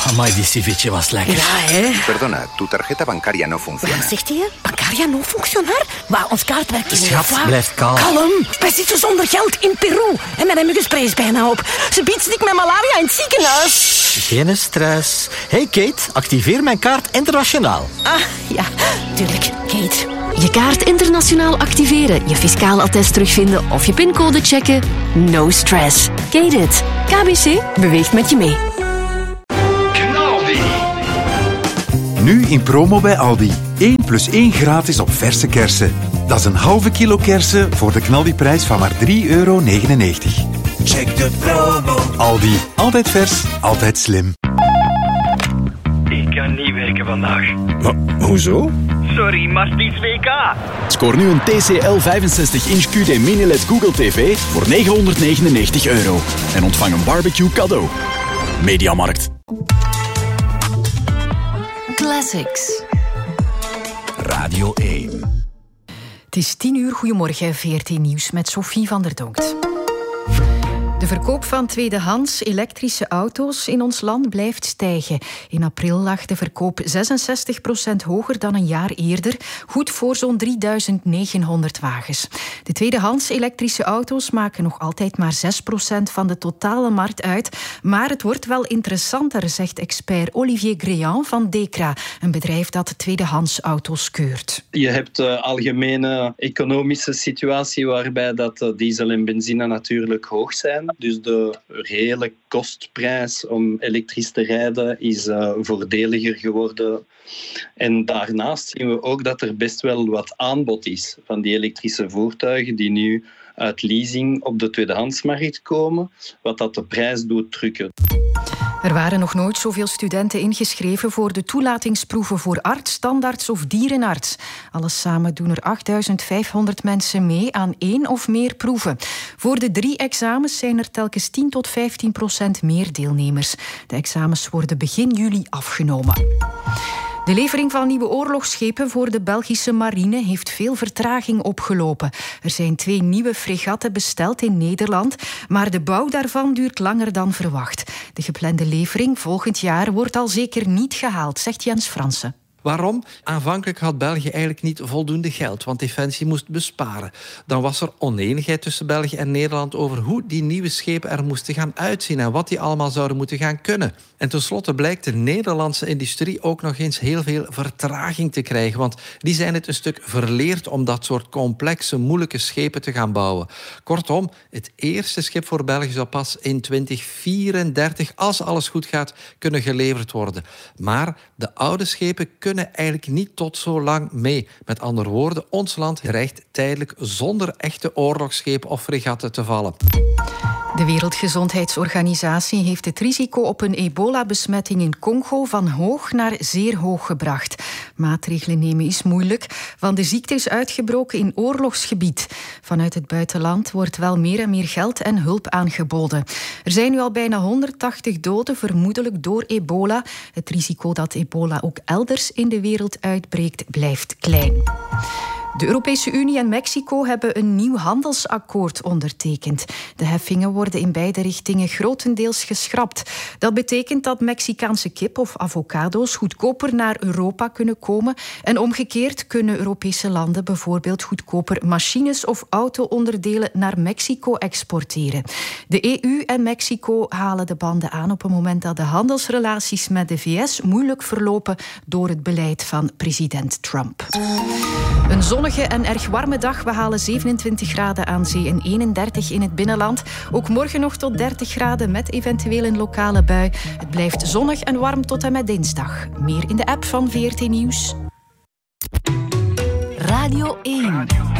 Amai, die ceviche was lekker. Ja, hè? Perdona, tu tarjeta bancaria no funciona. Wat zegt hij? Bancaria no funcionar? Maar ons kaart werkt niet. Schat, blijf kalm. Kalm. Wij zitten zonder geld in Peru. En mijn muggenspray is bijna op. Ze biedt stik met malaria in het ziekenhuis. Geen stress. Hey Kate, activeer mijn kaart internationaal. Ah, ja, tuurlijk. Kate. Je kaart internationaal activeren, je fiscaal attest terugvinden of je pincode checken. No stress. Kate it. KBC beweegt met je mee. Nu in promo bij Aldi. 1 + 1 gratis op verse kersen. Dat is een halve kilo kersen voor de knaldiprijs van maar €3,99. Check de promo. Aldi. Altijd vers, altijd slim. Ik kan niet werken vandaag. Maar hoezo? Sorry, maar het is WK. Scoor nu een TCL 65-inch QD Mini-LED Google TV voor €999 en ontvang een barbecue cadeau. Mediamarkt. Classics. Radio 1. Het is 10:00. Goedemorgen, VRT Nieuws met Sophie van der Donkt. De verkoop van tweedehands elektrische auto's in ons land blijft stijgen. In april lag de verkoop 66% hoger dan een jaar eerder, goed voor zo'n 3.900 wagens. De tweedehands elektrische auto's maken nog altijd maar 6% van de totale markt uit, maar het wordt wel interessanter, zegt expert Olivier Gréan van Dekra, een bedrijf dat tweedehands auto's keurt. Je hebt de algemene economische situatie waarbij dat diesel en benzine natuurlijk hoog zijn. Dus de reële kostprijs om elektrisch te rijden is voordeliger geworden. En daarnaast zien we ook dat er best wel wat aanbod is van die elektrische voertuigen die nu uit leasing op de tweedehandsmarkt komen, wat dat de prijs doet drukken. Er waren nog nooit zoveel studenten ingeschreven voor de toelatingsproeven voor arts, standaards of dierenarts. Alles samen doen er 8.500 mensen mee aan 1 of meer proeven. Voor de 3 examens zijn er telkens 10 tot 15% meer deelnemers. De examens worden begin juli afgenomen. De levering van nieuwe oorlogsschepen voor de Belgische marine heeft veel vertraging opgelopen. Er zijn 2 nieuwe fregatten besteld in Nederland, maar de bouw daarvan duurt langer dan verwacht. De geplande levering volgend jaar wordt al zeker niet gehaald, zegt Jens Fransen. Waarom? Aanvankelijk had België eigenlijk niet voldoende geld, want Defensie moest besparen. Dan was er onenigheid tussen België en Nederland over hoe die nieuwe schepen er moesten gaan uitzien en wat die allemaal zouden moeten gaan kunnen. En tenslotte blijkt de Nederlandse industrie ook nog eens heel veel vertraging te krijgen, want die zijn het een stuk verleerd om dat soort complexe, moeilijke schepen te gaan bouwen. Kortom, het eerste schip voor België zou pas in 2034, als alles goed gaat, kunnen geleverd worden. Maar de oude schepen kunnen eigenlijk niet tot zo lang mee. Met andere woorden, ons land dreigt tijdelijk zonder echte oorlogsschepen of fregatten te vallen. De Wereldgezondheidsorganisatie heeft het risico op een ebola-besmetting in Congo van hoog naar zeer hoog gebracht. Maatregelen nemen is moeilijk, want de ziekte is uitgebroken in oorlogsgebied. Vanuit het buitenland wordt wel meer en meer geld en hulp aangeboden. Er zijn nu al bijna 180 doden, vermoedelijk door ebola. Het risico dat ebola ook elders in de wereld uitbreekt, blijft klein. De Europese Unie en Mexico hebben een nieuw handelsakkoord ondertekend. De heffingen worden in beide richtingen grotendeels geschrapt. Dat betekent dat Mexicaanse kip of avocado's goedkoper naar Europa kunnen komen. En omgekeerd kunnen Europese landen bijvoorbeeld goedkoper machines of auto-onderdelen naar Mexico exporteren. De EU en Mexico halen de banden aan op een moment dat de handelsrelaties met de VS moeilijk verlopen door het beleid van president Trump. Een zonnige en erg warme dag. We halen 27 graden aan zee en 31 in het binnenland. Ook morgen nog tot 30 graden met eventueel een lokale bui. Het blijft zonnig en warm tot en met dinsdag. Meer in de app van VRT Nieuws. Radio 1.